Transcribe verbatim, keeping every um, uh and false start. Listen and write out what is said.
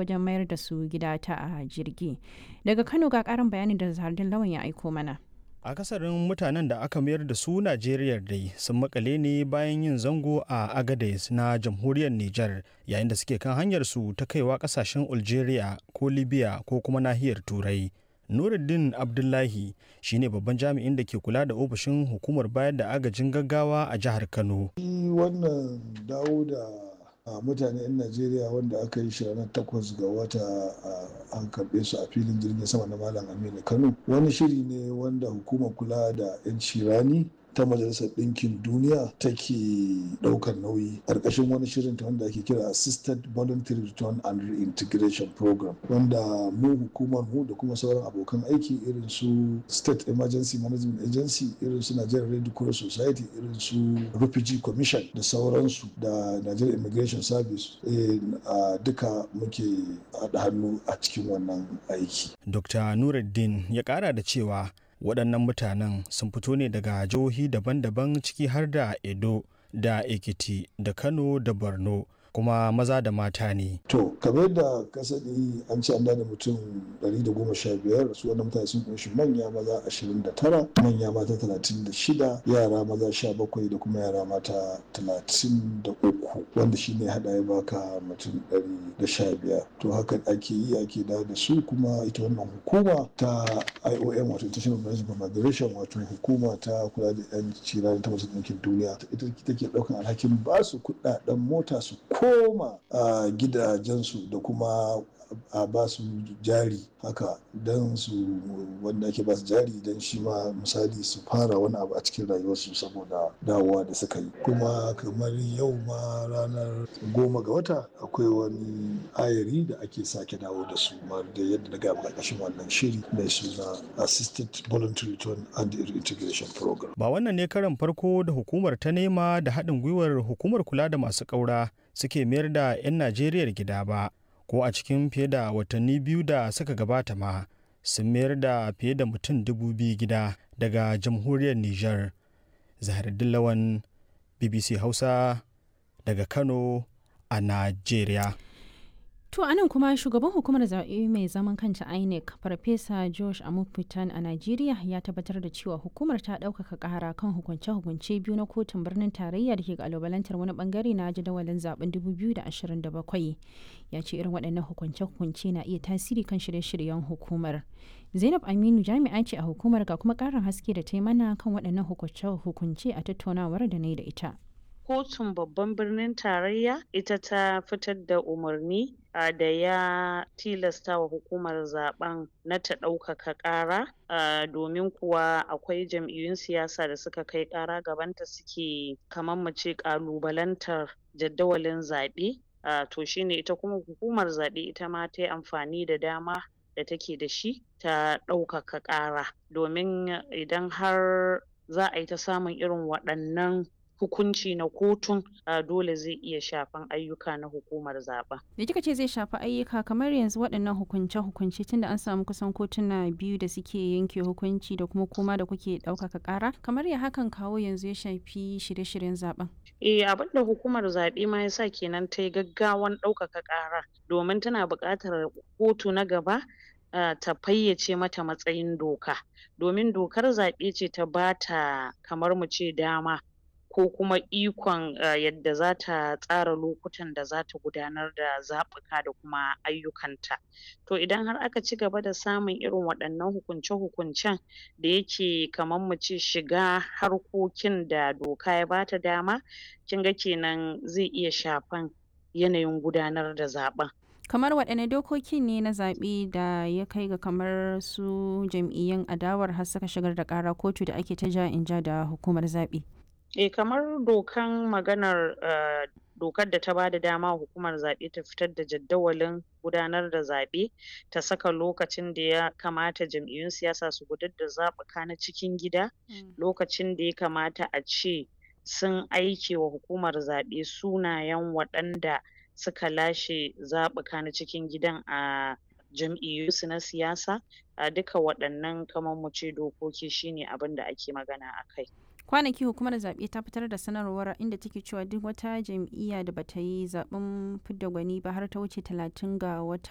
wajen mayar da su gida ta a jirgi. Daga Kano ga ƙarin bayanin da Zahardin Lawan ya aiko mana. Akasarin mutanen da aka mayar da su Najeriya dai sun makale ne bayan yin zango a Agadez na jamhuriyar Nijar yayin da suke kan hanyar su ta kaiwa kasashen Algeria ko Libya ko kuma nahiyar Turai. Nuruddin Abdullahi shine babban jami'in da ke kula da ofishin hukumar bayar da agajin gaggawa a jihar Kano. Wannan dawo da a mutane 'yan Najeriya wanda aka yi shi ranar takwas ga wata an karɓe su a filin jirgin sama na Malam Aminu Kano. Wani shiri ne wanda hukumar kula da 'yanci rani ta Majalisar Ɗinkin Duniya take ɗaukar nauyi ƙarƙashin wani shirin ta wanda ake kira Assisted Voluntary Return and Reintegration Program, wanda mu hukumar mu da kuma sauran abokan aiki irin su State Emergency Management Agency, irin su Nigerian Red Cross Society, irin su Refugee Commission da sauransu da Nigerian Immigration Service a duka muke haɗa hannu a cikin wannan aiki. Dokta Nuruddin ya ƙara da cewa waɗannan mutanen sun fito ne daga jihohi daban-daban ciki har da Edo da Ekiti da Kano da Borno, kuma maza da mata ne. To, kamar da ka sani an ce an da mutum ɗari da goma sha biyar, su wannan mutane sun kunshi manya maza ashirin da tara, manya mata talatin da shida, yara maza sha bakwai da kuma yara mata talatin da uku, wanda shi ne haɗa ya baka mutum ɗari da sha biyar. To hakan ake yi ake da da su, kuma ita wannan hukuma ta I O M wato International Organization for Migration, wato hukuma ta kula da 'yan cirani ta Majalisar Ɗinkin Duniya, ita take ɗaukan alhakin ba su kuɗaɗen mota su koma a gidajensu da kuma a ba su jari haka don su wanda ake ba su jari don shi ma misali su fara wani abu a cikin rayuwarsu saboda dawowa da suka yi. Kuma kamar yau ma ranar goma ga wata akwai wani ayari da ake sake dawo da su ma da yadda na gaba ƙarƙashin wannan shiri mai suna Assisted Voluntary Return and Reintegration Program. Ba wannan ne karan farko da hukumar ta nema da haɗin gwiwar hukumar kula da masu ƙaura suke mayar da 'yan Najeriya gida ba, ko a cikin fiye da watanni biyu da suka gabata ma sun mayar da fiye da mutum dubu biyu gida daga jamhuriyar Nijar. Zahardin Lawan, B B C Hausa daga Kano a Najeriya. To a nan kuma shugaban hukumar zaɓe mai zaman kanta I N E C Farfesa Josh Amupitan a Najeriya ya tabbatar da cewa hukumar ta ɗaukaka ƙara kan hukunce-hukunce biyu na kotun birnin tarayya da ke ƙalubalantar wani bangare na jadawalin zaben dubu biyu da ashirin da bakwai. Ya ce irin waɗannan hukunce-hukunce na iya tasiri kan shirye-shiryen hukumar. Zainab Aminu jami'a ce a hukumar, ga kuma ƙarin haske da ta yi mana kan waɗannan hukunce-hukunce a tattaunawar da na yi da ita. Kotun babban birnin tarayya ita ta fitar da umarni uh, da ya tilasta wa hukumar zaben na ta ɗaukaka ƙara uh, domin kuwa akwai jam'iyyun siyasa da suka kai ƙara gabanta suke kamar mu ce ƙalubalantar jadawalin zaɓe. Uh, to shine ita kuma hukumar zaɓe ita ma ta yi amfani da dama da take da shi ta ɗaukaka ƙara, domin idan har za a yi ta samun irin waɗannan hukunci na kotun uh, dole zai iya shafan ayyuka na hukumar zaɓen. Da kika ce zai shafi ayyuka, kamar yanzu waɗannan hukunce-hukunce tunda an samu kusan kotuna biyu da suke yanke hukunci da kuma kuma da kuke ɗaukaka ƙara, kamar ya hakan kawo yanzu ya shafi shirye-shiryen zaɓen? Eh, abin da hukumar zaɓe ma ya sa kenan ta yi gaggawan ɗaukaka ƙara, domin tana buƙatar kotu na gaba uh, ta fayyace mata matsayin doka, domin dokar zaɓe ce ta bata kamar mu ce dama ko kuma ikon uh, yadda za ta tsara lokutan da za ta gudanar da zaɓuka da kuma ayyukanta. To idan har aka ci gaba da samun irin waɗannan hukunce-hukuncen da yake kamar mu ce shiga harkokin da doka ya bata dama, kin ga kenan zai iya shafan yanayin gudanar da zaɓen. Kamar waɗanne dokoki ne na zaɓe da ya kai ga kamar su jam'iyyun adawar har suka shigar da ƙara kotu da ake ta ja in ja da hukumar zaɓe? Eh, kamar dokan maganar uh, dokar da ta bada dama hukumar zaɓe ta fitar da jadawalin gudanar da zaɓe, ta saka lokacin da ya kamata jam'iyyun siyasa su gudanar da zaɓuka na cikin gida, mm. lokacin da ya kamata a ce sun aike wa hukumar zaɓe sunayen waɗanda suka lashe zaɓuka na cikin gidan a jam'iyyunsu na siyasa, a duka waɗannan kamar mu ce dokoki shine abin da ake magana a kai. Kwanaki hukumar zaɓe ta fitar da sanarwar inda take cewa duk wata jam'iyya da bata yi zaɓen fidda gwani ba har ta wuce talatin ga watan